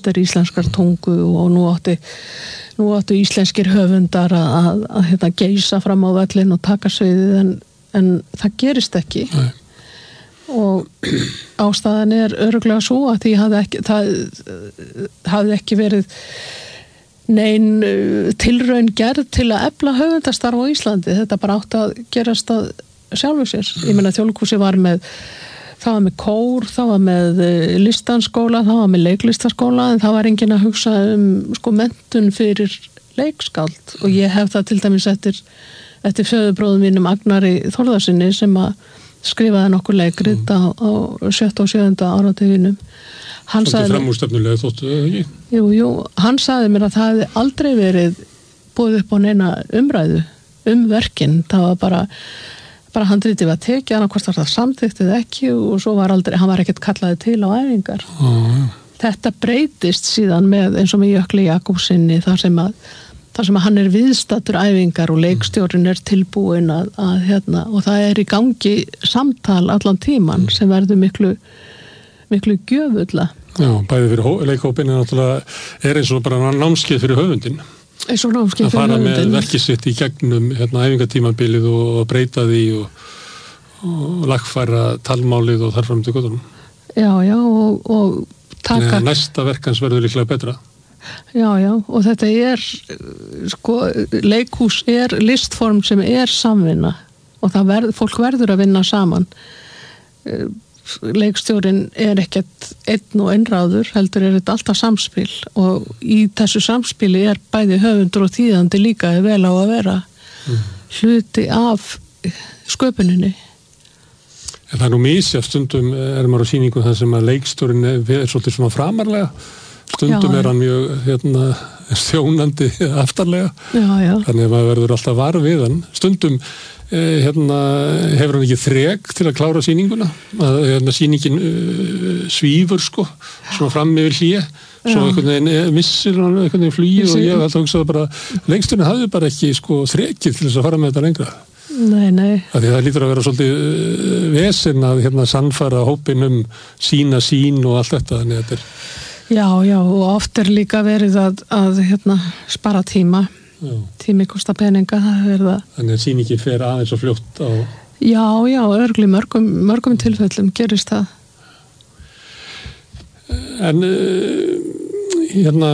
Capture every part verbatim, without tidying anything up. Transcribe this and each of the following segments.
meister íslenskar tungu og nú átti nú áttu íslenskir höfundar að, að, að hérna, geisa fram á völlin og taka sviðið en, en það gerist ekki. Nei. Og ástæðan er örugglega svo að því hafði ekki, það hafði ekki verið nein tilraun gerð til að efla höfundastarf á Íslandi. Þetta bara átti að gerast að sjálfu sér. Ég meina Þjóðleikhúsið var með það var með kór, það var með listanskóla, það var með leiklistaskóla en það var enginn að hugsa um sko menntun fyrir leikskáld og ég hef það til dæmis eftir, eftir föðubróðum mínum Agnari Þórðarsinni sem að skrifaði nokkur leikrit á, á sjötta og sjöunda áratuginum. Hann sagði framúrstefnulega þóttu það ekki? Jú, jú, hann sagði mér að það hefði aldrei verið búið upp á neina umræðu um verkin, það var bara bara handritið var tekið, hann hvort var það samþyktið ekki og svo var aldrei, hann var ekkert kallaði til á æfingar. Mm. Þetta breytist síðan með eins og með Jökli Jakobsinni þar sem að, þar sem að hann er viðstaddur æfingar og leikstjórinn er tilbúin að, að hérna, og það er í gangi samtal allan tíman sem verður miklu, miklu gjöfulla. Já, bæði fyrir leikhópin er náttúrulega, er eins og bara námskeið fyrir höfundin. Eins og námskeið fyrir höfundin. Að fara með verkið sitt í gegnum hérna, æfingatímabilið og breyta því og, og lagfæra talmálið og þar fram til göttunum. Já, já, og, og taka... Þannig að næsta verkans verður líklega betra. Já, já, og þetta er, sko, leikhús er listform sem er samvinna og það verð, fólk verður að vinna saman. Leikstjórinn er ekkert einn og einráður, heldur er þetta alltaf samspil og í þessu samspili er bæði höfundur og þýðandi líka vel á að vera mm. hluti af sköpuninni. En það er nú misjafnt, stundum er maður á sýningu þar sem að leikstjórinn er, er svolítið svona framarlega, stundum já, er hann mjög hérna, þjónandi aftarlega, já, já. Þannig að maður verður alltaf var við hann. Stundum hérna hefur hann ekki þrek til að klára sýninguna að hérna, sýningin uh, svífur sko, svona fram yfir hlýja svo einhvern veginn missir hann einhvern veginn flugið og ég hef alltaf hugsað bara lengsturinn hafði bara ekki sko þrekið til þess að fara með þetta lengra. Nei, nei. Því það lítur að vera svolítið uh, vesen að hérna sannfara hópin um sína sín og allt þetta, þannig að þetta er Já, já, og oft er líka verið að, að hérna spara tíma Já. Tími kosta peninga, það er það. Þannig að sýningin fer aðeins og fljótt á... Já, já, örgli mörgum, mörgum tilfellum gerist það. En hérna,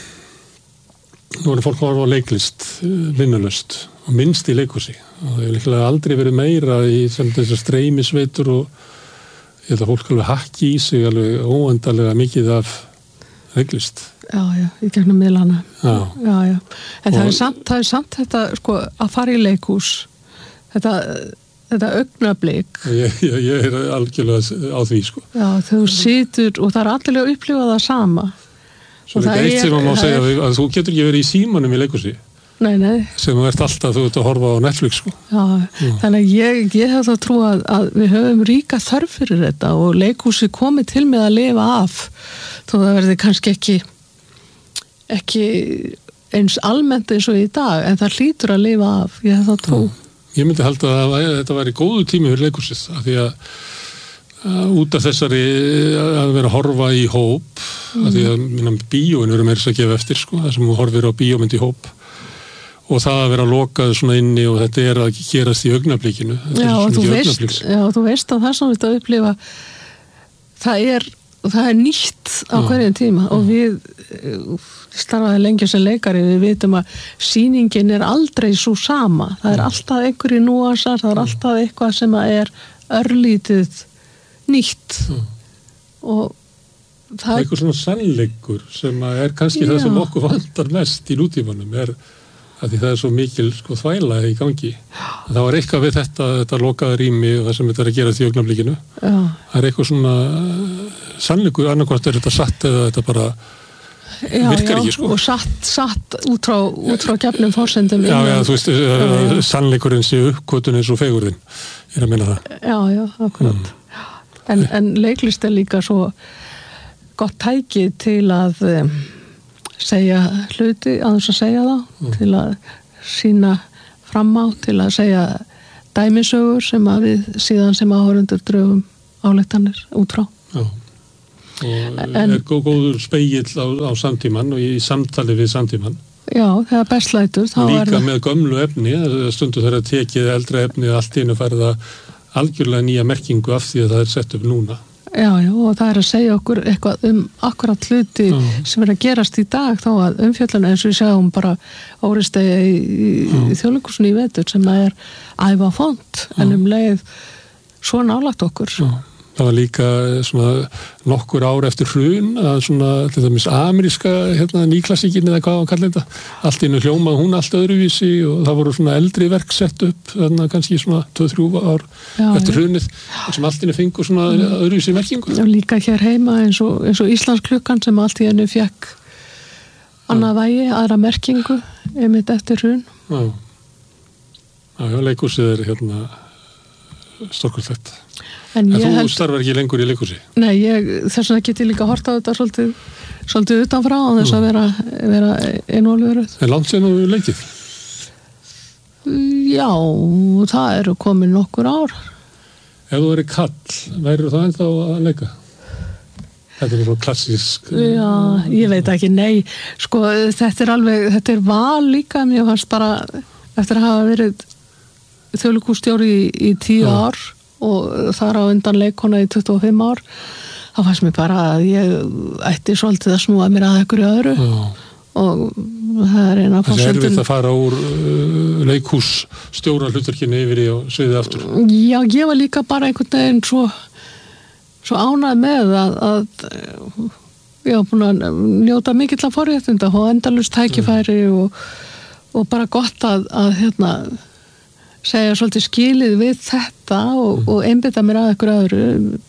nú er fólk að horfa á leiklist, vinnulöst og minnst í leikhúsi. Og það hefur líklega aldrei verið meira í þessar streymisveitur og ég held að fólk alveg hakki í sig alveg óendalega mikið af leiklist. Já, já, í gegnum miðlana. Já. Já, já. En það er, samt, það er samt þetta, sko, að fara í leikhús, þetta, þetta augnablik. Ég, ég, ég er algjörlega á því, sko. Já, þú situr og það er allir að upplifa það sama. Svo er eitt sem maður má segja er... að þú getur ekki verið í símanum í leikhúsi. Nei, nei. Sem þú ert alltaf, þú ert að horfa á Netflix, sko. Já, já. Þannig að ég, ég hef þá trú að, að við höfum ríka þörf fyrir þetta og leikhúsi komið til með að lifa af. Þó það verði kannski ekki ekki eins almennt eins og í dag, en það hlýtur að lifa af, ég hef þá trú. Já, ég myndi halda að þetta væri góðu tími fyrir leikhúsið, af því að, að út af þessari að vera að horfa í hóp, mm. af því að minna, bíóin eru meira að gefa eftir, sko, það sem þú horfir á bíómynd í hóp, og það að vera lokað svona inni og þetta er að gerast í augnablikinu. Já, og þú veist, já, þú veist að það sem við þetta upplifa, það er, það er nýtt á hverjum tíma og við starfaði lengi sem leikari, við vitum að sýningin er aldrei svo sama, það er alltaf einhverju núansar, það er alltaf eitthvað sem er örlítið nýtt mm. og það er eitthvað svona sannleikur sem er kannski já. Það sem okkur vantar mest í nútímanum er að því það er svo mikil sko þvæla í gangi það var eitthvað við þetta, þetta lokaða rými og það sem þetta er að gera því augnablikinu já. Það er eitthvað svona sannleikur, annarkvæmt er þetta satt eða þetta bara já, virkar já, ekki sko. Og satt, satt út frá, út frá gefnum forsendum já, já, þú veist, já, já. Sannleikurinn sé uppkvotun eins og fegurðin ég er að meina það já, já, akkurat mm. en, en leiklist er líka svo gott tæki til að um, segja hluti að þess að segja það mm. til að sína fram á til að segja dæmisögur sem að við síðan sem áhorfundur drögum álektanir út frá já. og en, er góður spegill á, á samtíman og í samtali við samtíman. Já, þegar best lætur þá líka er það með gömlu efni, stundu þegar tekið eldra efni allt í einu færið að algjörlega nýja merkingu af því að það er sett upp núna. Já, já, og það er að segja okkur eitthvað um akkurat hluti já. Sem er að gerast í dag, þá að umfjöllun eins og við sjáum bara óristegi í, í Þjóðleikhúsinu í vetur sem er æfa font, en um leið svo nálagt okkur. Já. Það var líka svona nokkur ár eftir hrun að svona, til dæmis ameríska hérna, nýklassíkin eða hvað að kalla þetta. Allt innu hljóma hún allt öðruvísi og það voru svona eldri verk sett upp, þannig að kannski svona tvö til þrjú ár já, eftir hrunið, sem allt innu fengur svona mm. öðruvísi merkingu. Já, líka hér heima eins og, eins og Íslandsklukkan sem allt innu fekk annað vægi, aðra merkingu, einmitt eftir hrun. Já, já, já leikhúsið er hérna stórkostlegt. En, en þú held... starfar ekki lengur í leikhúsi? Nei, ég, þess vegna get ég líka hort á þetta svolítið, svolítið utanfrá á þess að vera, vera einólveruð. En langt síðan þú leikið? Já, það eru komin nokkur ár. Ef þú verið kall, værir það ennþá að leika? Þetta er svona klassísk... Já, ég veit ekki, nei. Sko, þetta er alveg, þetta er val líka, mér fannst bara, eftir að hafa verið þjóðleikhússtjóri í, í tíu Já. Ár, og þar á undan leikona í tuttugu og fimm ár þá fannst mér bara að ég ætti svolítið að snúa mér að einhverju öðru Já. Og það er eina það er erfitt að fara úr uh, leikhús stjóra hlutverkinni yfir í og sviðið aftur. Já, ég var líka bara einhvern veginn svo, svo ánægð með að, að ég var búin að njóta mikill af forréttinda og endalaust tækifæri mm. og, og bara gott að, að hérna segja svolítið skilið við þetta og, mm. og einbytta mér að ykkur öðru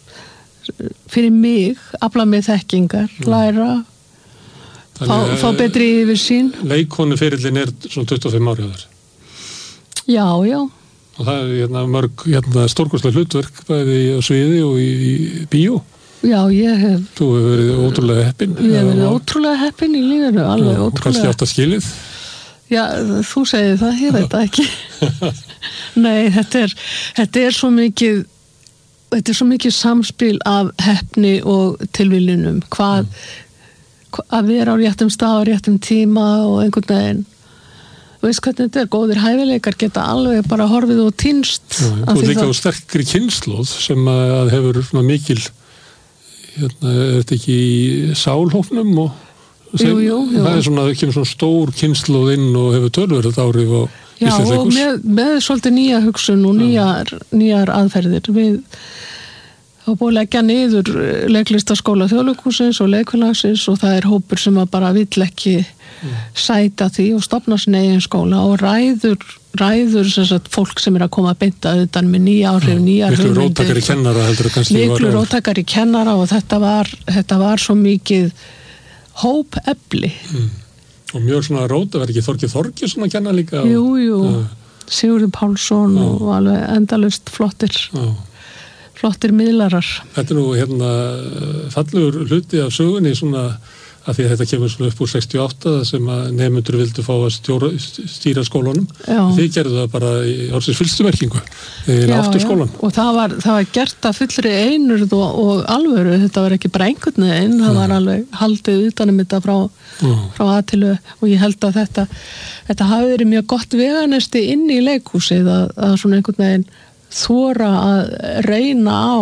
fyrir mig, afla mig þekkingar, mm. læra fá, fá betri yfir sín. Leikkonuferillin er svona tuttugu og fimm ári á þér. Já, já. Og það er hérna, mörg hérna, stórkostleg hlutverk bæði á sviði og í, í bíó. Já, ég hef... Þú hefur verið ótrúlega heppin. Ég hef verið ótrúlega heppin í lífinu, alveg já, ótrúlega. Og kannski átt að skilið. Já, þú segir það, ég veit það ekki. Nei, þetta er, þetta er svo mikið, þetta er svo mikið samspil af heppni og tilviljunum. Hvað, mm. að vera á réttum stað, á réttum tíma og einhvern veginn. Þú veist hvernig þetta er, góðir hæfileikar geta alveg bara horfið og týnst. Þú er líka á sterkri kynslóð sem að hefur svona mikil, hérna, er þetta ekki í sálhóknum og Jú, jú, jú. Það er svona, það kemur svona stór kynnslóð inn og hefur tölverið áhrif á Íslandsleikhús. Já, og með, með svolítið nýja hugsun og nýjar, nýjar aðferðir. Við þá búið að leggja niður leiklistaskóla Þjóðleikhússins og leikfélagsins og það er hópur sem að bara vill ekki mm. sæta því og stofna sin eigin skóla og ræður, ræður sem sagt, fólk sem er að koma að beinta utan með nýja áhrif, ja, nýjar hugmyndir. Miklu róttakari kennara heldur kannski. Miklu róttakari kennara og þetta var, þetta var svo mikið hópefli mm. og mjög svona rót, það verður ekki Þorgeir Þorgeirsson að kenna líka og, jú, jú, uh, Sigurður Pálsson uh, og alveg endalaust flottir uh. flottir miðlarar. Þetta er nú hérna fallegur hluti af sögunni svona að því að þetta kemur svona upp úr sextíu og átta sem að nemendur vildu fá að stjóra, stýra skólanum. Já. Þið gerðu það bara í orðsins fylgstumerkingu í aftur skólan. Og það var, það var gert að fullri einurð og, og alvöru, þetta var ekki bara einhvern veginn, það var alveg haldið utanum þetta frá, frá aðtilu og ég held að þetta, þetta hafi verið mjög gott veganesti inn í leikhúsið að, að svona einhvern veginn þora að reyna á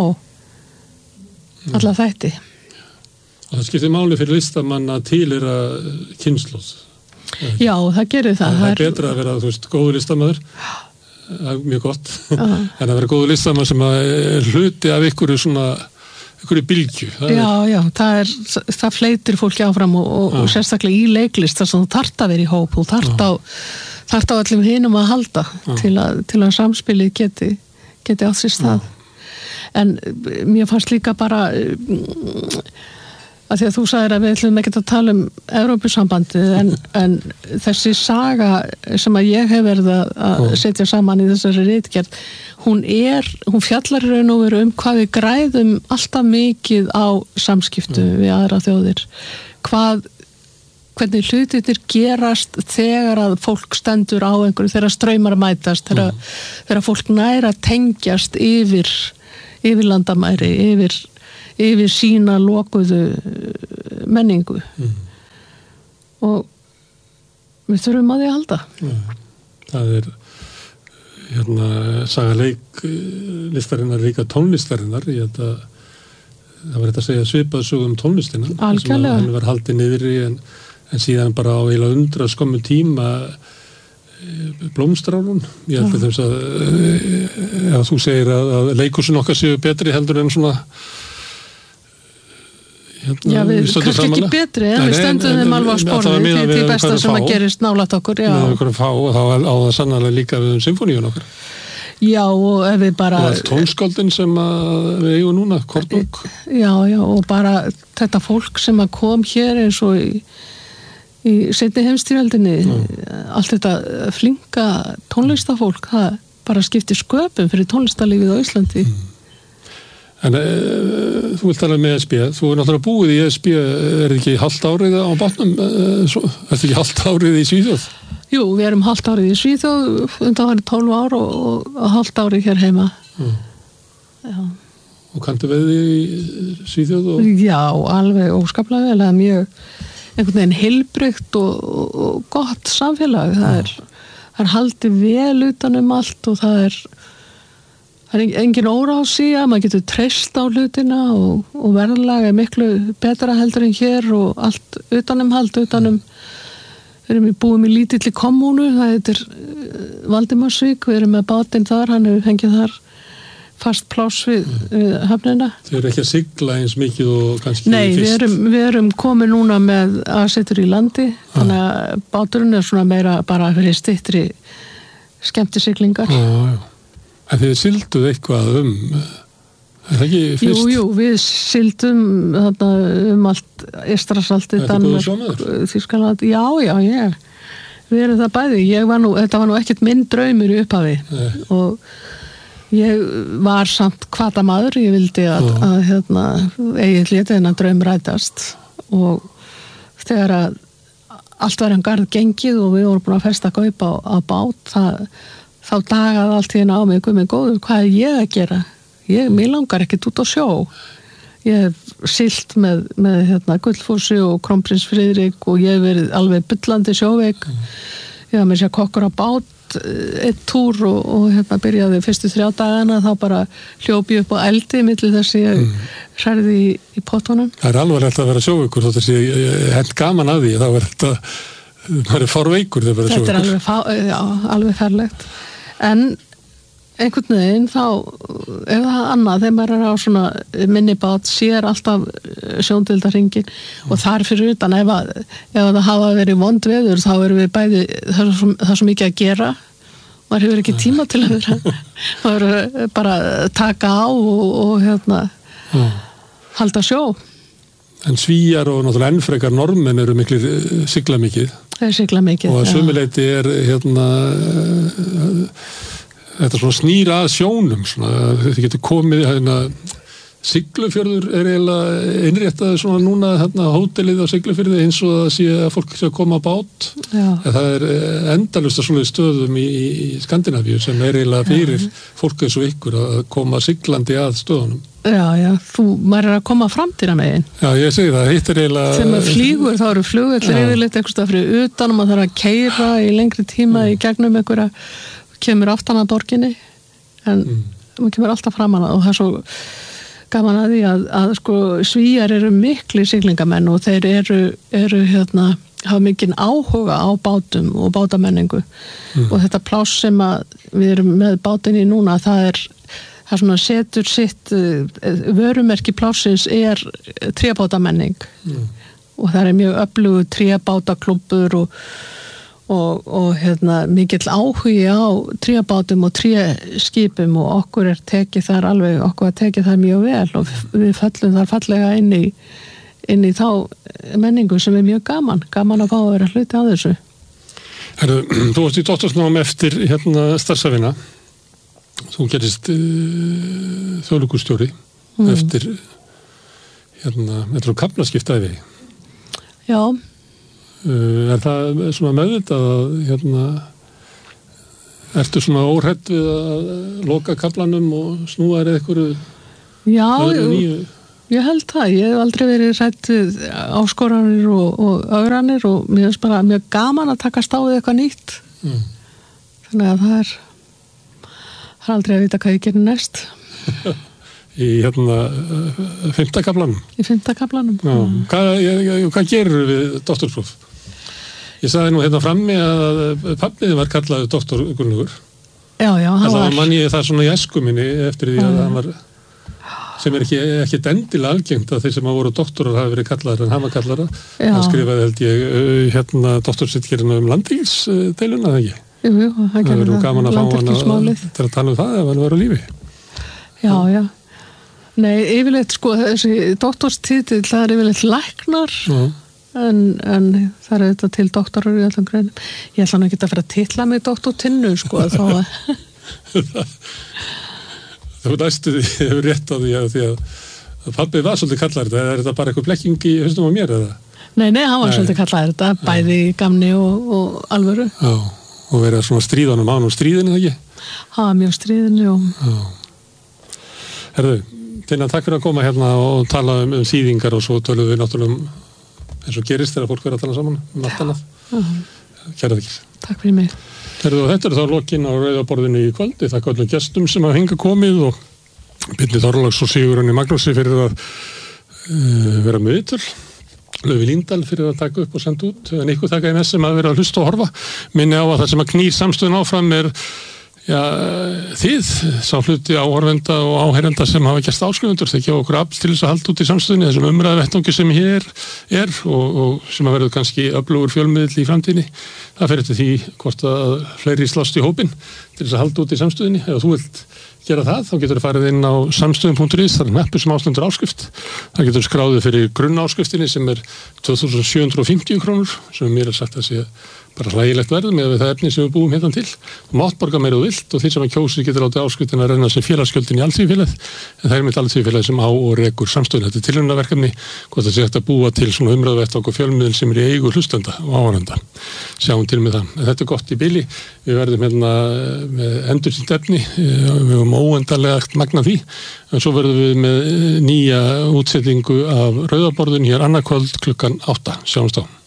alla þætti. Og það skiptir máli fyrir listamann að tilheyra kynslóð. Já, það gerir það. Það er betra að vera, þú veist, góður listamaður, mjög gott, uh-huh. en að vera góður listamaður sem er hluti af ykkur svona, ykkur bylgju. Það já, er... já, það er, það fleitir fólki áfram og, og, uh-huh. og sérstaklega í leiklist þar sem þú þarft að vera í hóp, þú þarft á, uh-huh. þarft á allum hinum að halda uh-huh. til, að, til að samspilið geti, geti átt sér stað. Uh-huh. En mér fannst líka bara... að því að þú sagðir að við ætlum ekki að tala um Evrópusambandið en, en þessi saga sem að ég hef verið að setja saman í þessari ritgerð, hún er, hún fjallar raun og veru um hvað við græðum alltaf mikið á samskiptu mm. við aðra þjóðir. Hvað, hvernig hlutirnir gerast þegar að fólk stendur á einhverju, þegar straumar mætast, þegar, mm. þegar fólk næra tengjast yfir, yfir landamæri, yfir yfir sína lokuðu menningu mm. og við þurfum að því að halda. Það er hérna saga leik listarinnar líka tónlistarinnar ég held að það var þetta að segja svipað sögum tónlistina algjörlega hann var haldið niðri en, en síðan bara á eiginlega undra skömmu tíma blómstrárun ég held að þess að ef þú segir að, að leikursun okkar séu betri heldur en svona hérna, já við kannski ekki betri en nei, við stöndum þeim alveg á sporði því því besta sem að gerist nálægt okkur já. Með okkur að fá og þá á það sannarlega líka við um symfóníun okkur já og ef við bara og tónskáldin sem við eigum núna Kornung já já og bara þetta fólk sem að kom hér eins og í, í seinni heimsstyrjöldinni allt þetta flinka tónlistafólk það bara skiptir sköpum fyrir tónlistarlífið á Íslandi mm. En e, þú vilt tala með E S B þú er náttúrulega búið í E S B er ekki halvt árið á bátnum er þetta ekki halvt árið í Svíþjóð? Jú, við erum halvt árið í Svíþjóð undan það er tólf ár og, og, og halvt árið hér heima mm. Já Og kanntu við í Svíþjóð? Og... Já, alveg óskaplega vel það er mjög einhvern veginn heilbrigt og, og, og gott samfélag það er, það er haldið vel utan um allt og það er Það er engin óráðsía, maður getur treyst á hlutina og, og verðlag er miklu betra heldur en hér og allt utanumhald, utanum, við erum búið í lítilli kommunu, það heitir Valdimarsvík, við erum með bátinn þar, hann hefur fengið þar fast pláss við, við höfnina. Þið eru ekki að sigla eins mikið og kannski Nei, fyrst? Nei, við erum, við erum komið núna með aðsetur í landi, ah. þannig að báturinn er svona meira bara fyrir styttri skemmtisiglingar. Já, já. En þið silduð eitthvað um, er það ekki fyrst? Jú, jú, við sildum þarna um allt Eystrasaltið, Danmörk, Þýskaland, já, já, ég, við erum það bæði, ég var nú, þetta var nú ekkert minn draumur í upphafi Nei. Og ég var samt hvatamaður, ég vildi að, að hérna, eigið lítið hennar draum rætast og þegar að allt var um garð gengið og við vorum búin að festa kaup á, á bát, það þá dagaði allt hérna á mig, guð minn góður, hvað er ég að gera? Ég, mér langar ekkert út á sjó. Ég hef siglt með, með hérna, Gullfossi og Krónprins Friðrik og ég hef verið alveg bullandi sjóveik. Mm. Ég haf með sér kokkur á bát, eitt túr og, og hérna byrjaði fyrstu þrjá dagana, þá bara hljópi upp á eldi milli þess að ég mm. hrærði í, í pottunum. Það er alveg hægt að vera sjóveikur, þótt að sé hent gaman að því, þá er þetta, það er fárveikur þegar vera sjóveikur. Þetta er alveg, fá, já, alveg ferlegt. En einhvern veginn þá, ef það er annað, þegar maður er á svona minnibát, sér alltaf sjóndeildarhringinn og þar fyrir utan, ef, að, ef að það hafa verið vond veður, þá erum við bæði, það er svo, það er svo mikið að gera, maður hefur ekki tíma til að vera, það eru bara taka á og, og hérna, Já. halda sjó. En Svíjar og náttúrulega ennfrekar normenn eru miklir sigla mikið. Það er sigla mikið. Og að sömuleyti er hérna þetta svona snýra að sjónum svona, þið getur komið hérna Siglufjörður er eiginlega innréttað svona núna hérna hótelið á Siglufjörði eins og það sé að fólk sé að koma á bát. Það er endalaust að svona stöðum í, í Skandinavíu sem er eiginlega fyrir já. Fólk eins og ykkur að koma siglandi að stöðunum. Já, já, þú, maður er að koma framtíra megin. Já, ég segi það, hitt er eiginlega... Þegar maður flýgur, þá eru flugvellir yfirleitt eitthvað fyrir utan og maður þarf að keyra í lengri tíma mm. í gegnum einhverja, kemur aftan að borginni, en mm. maður kemur alltaf framan að og það er svo gaman að því að, að sko Svíjar eru mikli siglingamenn og þeir eru, eru hérna, hafa mikinn áhuga á bátum og bátamenningu mm. og þetta pláss sem að við erum með bátinni núna, það er það svona setur sitt vörumerki plássins er trébátamenning mm. og það er mjög öflugur trébátaklubbur og, og, og hérna, mikill áhugi á trébátum og tréskipum og okkur er tekið þar alveg, okkur er tekið þar mjög vel og við fellum þar fallega inn í, inn í þá menningu sem er mjög gaman, gaman að fá að vera hluti á þessu. Herru, þú varst í doktorsnám eftir hérna starfsæfina. Þú gerist uh, þjóðlíkustjóri mm. eftir hérna, eftir að kaflaskiptaði. Já. Uh, er það svona meðvitað að hérna, ertu svona óhrædd við að loka kaflanum og snúa þér eitthvað Já, jú. Ég held það, ég hef aldrei verið hrædd við áskoranir og, og ögranir og mér finnst bara mjög gaman að taka stáðið eitthvað nýtt. Mm. Þannig að það er, það er aldrei að vita hvað ég gerir næst. Í hérna fimmta kaflanum? Í fimmta kaflanum. Já, mm. hvað, hvað gerir við doktorspróf? Ég sagði nú hérna frammi að pappið var kallaður doktor Gunnlaugur. Já, já, hann var. Það mann ég það svona í æsku minni eftir því að hann var, sem er ekki, ekki endilega algengt að þeir sem hafa voru doktorar hafa verið kallaður en hann var kallara. Hann skrifaði held ég hérna doktorsritgerðina um landhelgisdeiluna, það ekki? Jú, jú, hann gerði það. Það verður gaman að fá hann að, til að tala um það ef hann var á lífi. Já, já. Nei, yfirleitt sko, þessi doktorstitil, það er yfirleitt læknar. Já. En, en það er þetta til doktorar í allan greinum. Ég ætla hann ekki að fara að titla mig doktor Tinnu sko þá að Þú næstu því, ég hefur rétt á því að, því að pabbi var svolítið kallar þetta, er þetta bara eitthvað blekking í haustum á mér eða? Nei, nei, hann var nei. svolítið kallar þetta, bæði í gamni og, og alvöru. Já, og verið svona stríðanum án og stríðinu, ekki? Já, mjög stríðinu og... Já. Herðu, Tinna, takk fyrir að koma hérna og tala um, um þýðingar og svo töluðum við náttúrulega um eins og gerist þegar fólk verður að tala saman um allt annað. Kæra þakkir. Takk fyrir mig. Herðu, þetta er þá lokinn á rauðaborðinu í kvöldi. Þakka öllum gestum sem hafa hingað komið og Birnir Þorláks og Sigurjóni Magnúsi fyrir að uh, vera með viðtöl. Laufey Líndal fyrir að taka upp og senda út. En ykkur taka í með sem að vera að hlusta og horfa. Minni á að það sem að knýr samstöðun áfram er já, þið, sá hluti áhorfenda og áheyrenda sem hafa gert áskrifendur, þeir gefa okkur afl til þess að halda út í samstöðunni, þessum umræðu vettvangi sem hér er og, og sem að verður kannski öflugur fjölmiðl í framtíðinni. Það fer eftir því hvort að fleiri slást í hópinn til þess að halda út í samstöðunni. Ef þú vilt gera það, þá getur þú farið inn á samstöðun punktur is, það er hneppur sem ástendur áskrift. Það getur skráðið fyrir grunnáskriftinni sem er tvö þúsund sjö hundruð og fimmtíu krónur, sem mér er sagt að sé bara hlægilegt verð með það efni sem við búum hérna til. Þú mátt borga meira og vilt og því sem að kjósi getur látið áskriftin að renna sem félagsgjöldin í alþýðufélagið, en það er mitt alþýðufélagið sem á og rekur samstöðun. Þetta er tilraunaverkefni, hvort það sé hægt að búa til svona umræðuvettvang og fjölmiðil sem er í eigu hlustenda og áhorfenda. Sjáum til með það. En þetta er gott í bili. Við verðum hérna með endursýnt efni, við höfum óendanlega magna því, en svo verðum við með nýja útsetningu af rauðaborðun hér annað kvöld klukkan átta. Sjáumst á.